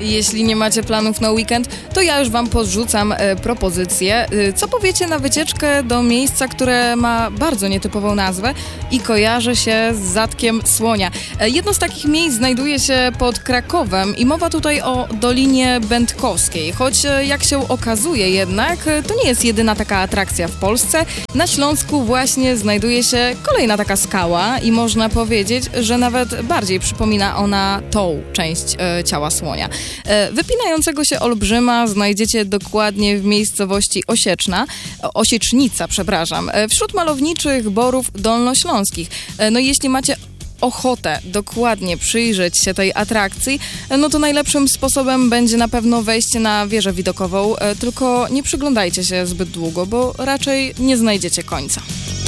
Jeśli nie macie planów na weekend, to ja już wam podrzucam propozycję. Co powiecie na wycieczkę do miejsca, które ma bardzo nietypową nazwę i kojarzy się z zatkiem słonia? Jedno z takich miejsc znajduje się pod Krakowem i mowa tutaj o Dolinie Będkowskiej. Choć jak się okazuje jednak, to nie jest jedyna taka atrakcja w Polsce. Na Śląsku właśnie znajduje się kolejna taka skała i można powiedzieć, że nawet bardziej przypomina ona tą część ciała słonia. Wypinającego się olbrzyma znajdziecie dokładnie w miejscowości Osiecznica, wśród malowniczych borów dolnośląskich. No i jeśli macie ochotę dokładnie przyjrzeć się tej atrakcji, no to najlepszym sposobem będzie na pewno wejście na wieżę widokową, tylko nie przyglądajcie się zbyt długo, bo raczej nie znajdziecie końca.